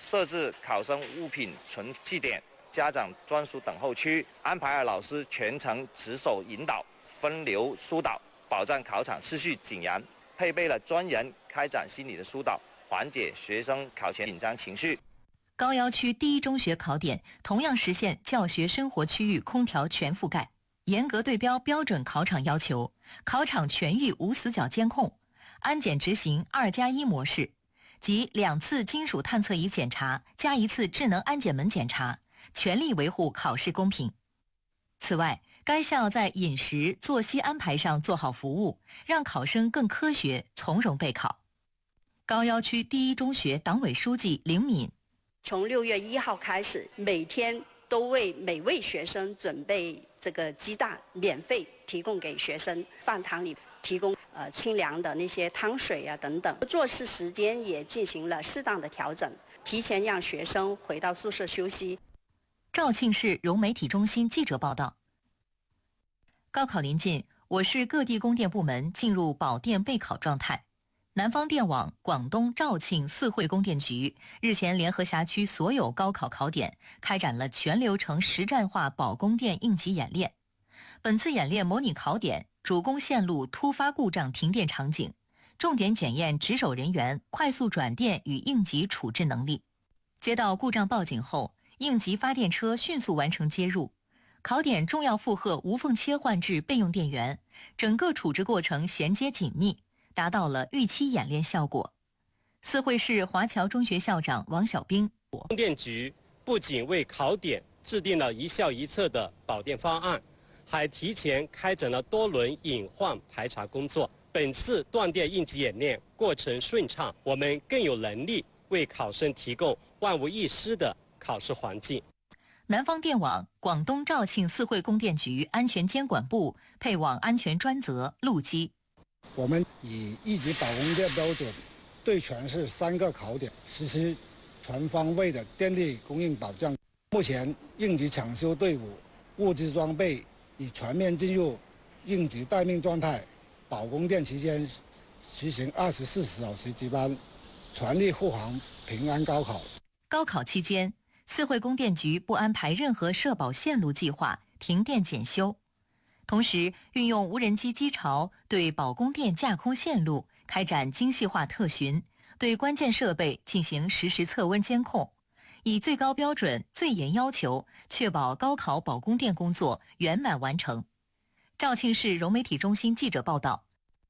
设置考生物品存记点、家长专属等候区，安排了老师全程值守引导、分流疏导，保障考场秩序井然，配备了专人开展心理的疏导，缓解学生考前紧张情绪。 高要区第一中学考点同样实现教学生活区域空调全覆盖，严格对标标准考场要求，考场全域无死角监控，安检执行2+1模式，即2次金属探测仪检查加1次智能安检门检查，全力维护考试公平。此外，该校在饮食、作息安排上做好服务，让考生更科学从容备考。高要区第一中学党委书记林敏， 从6月1号开始，每天都为每位学生准备这个鸡蛋，免费提供给学生，饭堂里提供清凉的那些汤水啊等等。做事时间也进行了适当的调整，提前让学生回到宿舍休息。 肇庆市融媒体中心记者报道，高考临近，我市各地供电部门进入保电备考状态。南方电网、广东肇庆4会供电局日前联合辖区所有高考考点开展了全流程实战化保供电应急演练。本次演练模拟考点主供线路突发故障停电场景，重点检验值守人员快速转电与应急处置能力。接到故障报警后，应急发电车迅速完成接入，考点重要负荷无缝切换至备用电源，整个处置过程衔接紧密，达到了预期演练效果。4会市华侨中学校长王小兵， 供电局不仅为考点制定了一校一策的保电方案，还提前开展了多轮隐患排查工作。本次断电应急演练过程顺畅，我们更有能力为考生提供万无一失的考试环境。 南方电网、广东肇庆4会供电局安全监管部配网安全专责陆基， 我们以一级保供电标准，对全市3个考点实施全方位的电力供应保障。目前，应急抢修队伍、物资装备已全面进入应急待命状态。保供电期间实行24小时值班，全力护航平安高考。 高考期间，4会供电局不安排任何社保线路计划停电检修，同时运用无人机机巢对保供电架空线路开展精细化特巡，对关键设备进行实时测温监控，以最高标准、最严要求，确保高考保供电工作圆满完成。肇庆市融媒体中心记者报道。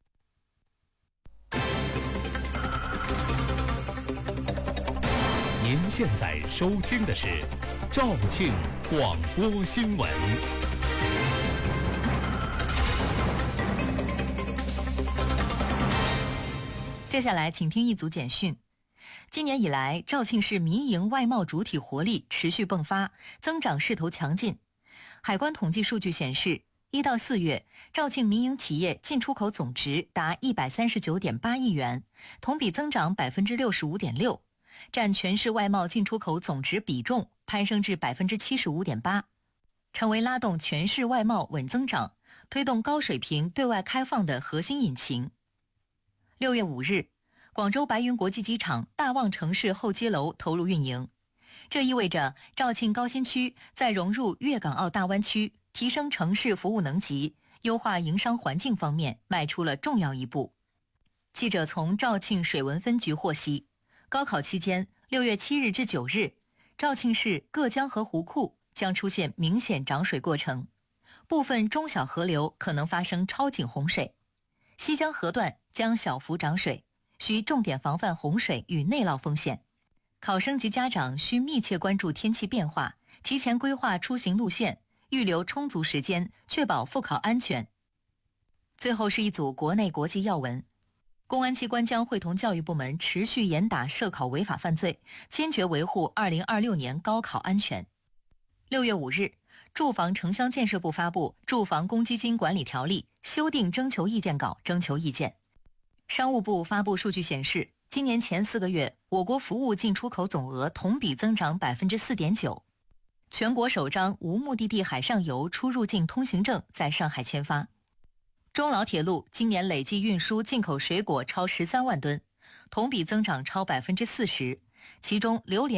您现在收听的是肇庆广播新闻。 接下来请听一组简讯。今年以来，肇庆市民营外贸主体活力持续迸发，增长势头强劲。海关统计数据显示，1到4月，肇庆民营企业进出口总值达139.8亿元，同比增长65.6%，占全市外贸进出口总值比重攀升至75.8%，成为拉动全市外贸稳增长、推动高水平对外开放的核心引擎。6月5日，广州白云国际机场大望城市候机楼投入运营，这意味着肇庆高新区在融入粤港澳大湾区、提升城市服务能级、优化营商环境方面迈出了重要一步。记者从肇庆水文分局获悉，高考期间6月7日至9日，肇庆市各江河湖库将出现明显涨水过程，部分中小河流可能发生超警洪水，西江河段将小幅涨水，需重点防范洪水与内涝风险。考生及家长需密切关注天气变化，提前规划出行路线，预留充足时间，确保复考安全。最后是一组国内国际要闻。公安机关将会同教育部门持续严打涉考违法犯罪，坚决维护2026年高考安全。6月5日，住房城乡建设部发布《住房公积金管理条例》修订征求意见稿征求意见。商务部发布数据显示，今年前4个月，我国服务进出口总额同比增长4.9%。全国首张无目的地海上游出入境通行证在上海签发。中老铁路今年累计运输进口水果超13万吨，同比增长超40%，其中榴莲